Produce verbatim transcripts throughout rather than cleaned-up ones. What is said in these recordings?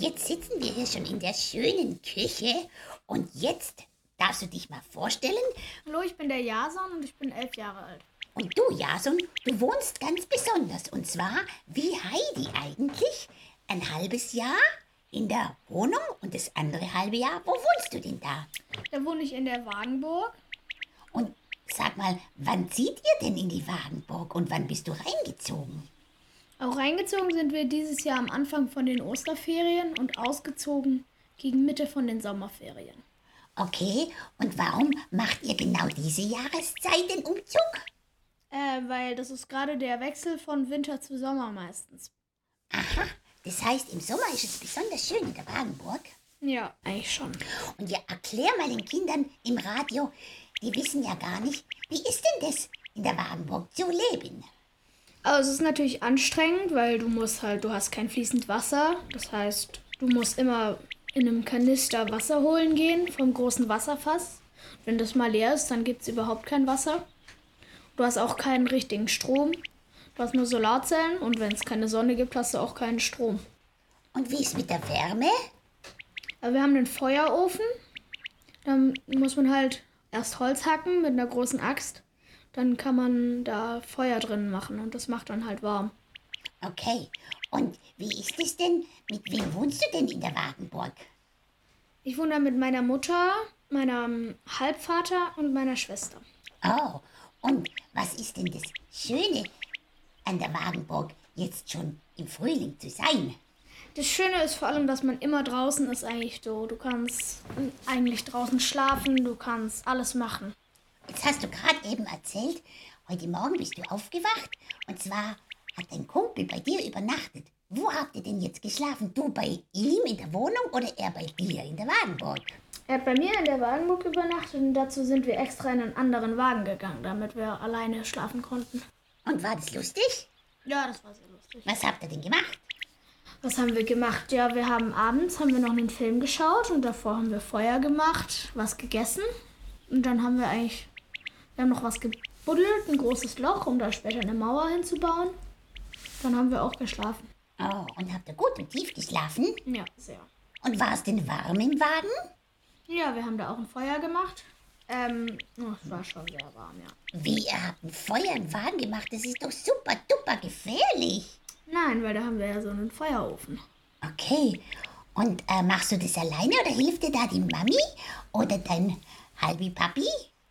jetzt sitzen wir hier schon in der schönen Küche und jetzt darfst du dich mal vorstellen. Hallo, ich bin der Jason und ich bin elf Jahre alt. Und du, Jason, du wohnst ganz besonders. Und zwar, wie Heidi eigentlich, ein halbes Jahr in der Wohnung und das andere halbe Jahr, wo wohnst du denn da? Da wohne ich in der Wagenburg. Und sag mal, wann zieht ihr denn in die Wagenburg und wann bist du reingezogen? Auch reingezogen sind wir dieses Jahr am Anfang von den Osterferien und ausgezogen gegen Mitte von den Sommerferien. Okay, und warum macht ihr genau diese Jahreszeit den Umzug? Äh, weil das ist gerade der Wechsel von Winter zu Sommer meistens. Aha, das heißt, im Sommer ist es besonders schön in der Wagenburg? Ja, eigentlich schon. Und ja, erklär mal den Kindern im Radio, die wissen ja gar nicht, wie ist denn das in der Wagenburg zu leben? Also es ist natürlich anstrengend, weil du musst halt, du hast kein fließend Wasser. Das heißt, du musst immer in einem Kanister Wasser holen gehen vom großen Wasserfass. Wenn das mal leer ist, dann gibt es überhaupt kein Wasser. Du hast auch keinen richtigen Strom. Du hast nur Solarzellen und wenn es keine Sonne gibt, hast du auch keinen Strom. Und wie ist mit der Wärme? Aber wir haben einen Feuerofen. Dann muss man halt erst Holz hacken mit einer großen Axt. Dann kann man da Feuer drin machen und das macht dann halt warm. Okay, und wie ist es denn? Mit wem wohnst du denn in der Wagenburg? Ich wohne da mit meiner Mutter, meinem Halbvater und meiner Schwester. Oh, und was ist denn das Schöne an der Wagenburg, jetzt schon im Frühling zu sein? Das Schöne ist vor allem, dass man immer draußen ist eigentlich so. Du kannst eigentlich draußen schlafen, du kannst alles machen. Jetzt hast du gerade eben erzählt, heute Morgen bist du aufgewacht und zwar hat dein Kumpel bei dir übernachtet. Wo habt ihr denn jetzt geschlafen? Du bei ihm in der Wohnung oder er bei dir in der Wagenburg? Er hat bei mir in der Wagenburg übernachtet und dazu sind wir extra in einen anderen Wagen gegangen, damit wir alleine schlafen konnten. Und war das lustig? Ja, das war sehr lustig. Was habt ihr denn gemacht? Was haben wir gemacht? Ja, wir haben abends haben wir noch einen Film geschaut und davor haben wir Feuer gemacht, was gegessen und dann haben wir eigentlich, wir haben noch was gebuddelt, ein großes Loch, um da später eine Mauer hinzubauen. Dann haben wir auch geschlafen. Oh, und habt ihr gut und tief geschlafen? Ja, sehr. Und war es denn warm im Wagen? Ja, wir haben da auch ein Feuer gemacht. Ähm, oh, es war schon sehr warm, ja. Wie, ihr habt ein Feuer im Wagen gemacht? Das ist doch super duper gefährlich. Nein, weil da haben wir ja so einen Feuerofen. Okay, und äh, machst du das alleine oder hilft dir da die Mami oder dein halbi Papi?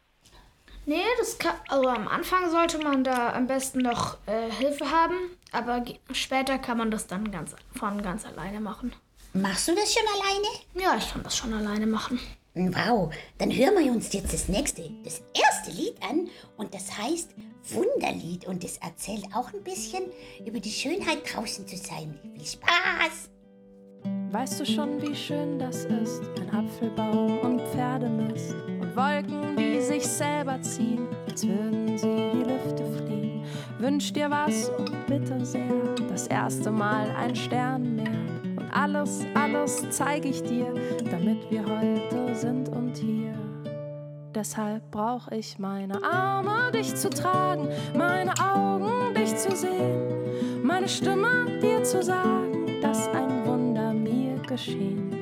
Nee, das kann, also am Anfang sollte man da am besten noch äh, Hilfe haben, aber ge- später kann man das dann ganz von ganz alleine machen. Machst du das schon alleine? Ja, ich kann das schon alleine machen. Wow, dann hören wir uns jetzt das nächste, das erste Lied an und das heißt Wunderlied und es erzählt auch ein bisschen über die Schönheit draußen zu sein. Viel Spaß! Weißt du schon, wie schön das ist? Ein Apfelbaum und Pferdemist und Wolken, die sich selber ziehen, als würden sie die Lüfte fliegen. Wünsch dir was und bitte sehr, das erste Mal ein Sternenmeer. Und alles, alles zeig ich dir, damit wir heute sind und hier. Deshalb brauch ich meine Arme, dich zu tragen, meine Augen, dich zu sehen, meine Stimme, dir zu sagen, dass ein Wunder mir geschehen.